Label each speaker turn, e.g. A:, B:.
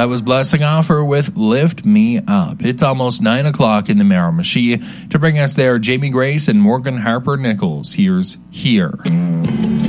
A: That was Blessing Offer with Lift Me Up. It's almost 9 o'clock in the Miramichi. To bring us there, Jamie Grace and Morgan Harper Nichols. Here's Here.